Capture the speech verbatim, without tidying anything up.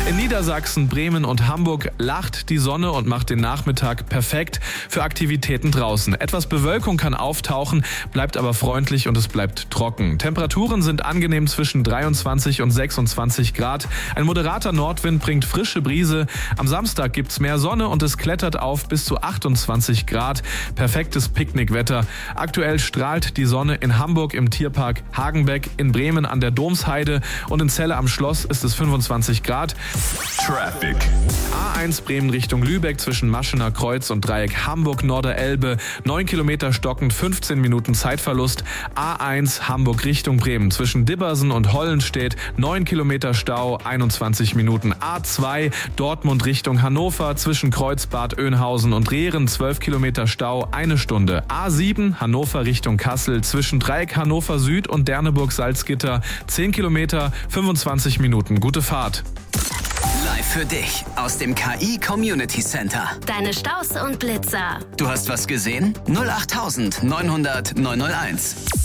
In Niedersachsen, Bremen und Hamburg lacht die Sonne und macht den Nachmittag perfekt für Aktivitäten draußen. Etwas Bewölkung kann auftauchen, bleibt aber freundlich und es bleibt trocken. Temperaturen sind angenehm zwischen dreiundzwanzig und sechsundzwanzig Grad. Ein moderater Nordwind bringt frische Brise. Am Samstag gibt's mehr Sonne und es klettert auf bis zu achtundzwanzig Grad. Perfektes Picknickwetter. Aktuell strahlt die Sonne in Hamburg im Tierpark Hagenbeck, in Bremen an der Domsheide und in Celle am Schloss ist es fünfundzwanzig Grad. Traffic. A eins Bremen Richtung Lübeck zwischen Maschener Kreuz und Dreieck Hamburg-Norderelbe. neun Kilometer stockend, fünfzehn Minuten Zeitverlust. A eins Hamburg Richtung Bremen zwischen Dibbersen und Hollenstedt. neun Kilometer Stau, einundzwanzig Minuten. A zwei Dortmund Richtung Hannover zwischen Kreuzbad Oeynhausen und Rehren. zwölf Kilometer Stau, eine Stunde. A sieben Hannover Richtung Kassel zwischen Dreieck Hannover Süd und Derneburg-Salzgitter. zehn Kilometer, fünfundzwanzig Minuten. Gute Fahrt. Live für dich aus dem K I Community Center. Deine Staus und Blitzer. Du hast was gesehen? null acht neunhundert neunhunderт neunhunderteins.